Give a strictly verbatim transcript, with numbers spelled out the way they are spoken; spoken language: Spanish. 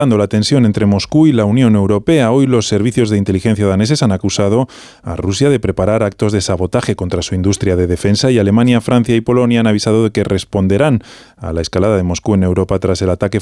La tensión entre Moscú y la Unión Europea. Hoy los servicios de inteligencia daneses han acusado a Rusia de preparar actos de sabotaje contra su industria de defensa y Alemania, Francia y Polonia han avisado de que responderán a la escalada de Moscú en Europa tras el ataque